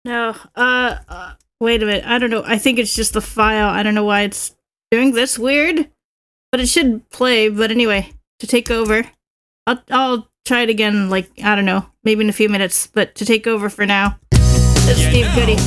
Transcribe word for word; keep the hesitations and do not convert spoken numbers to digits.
No, uh, uh, wait a minute. I don't know. I think it's just the file. I don't know why it's doing this weird, but it should play. But anyway, to take over, I'll, I'll try it again, like, I don't know, maybe in a few minutes, but to take over for now, it's Steve Goody.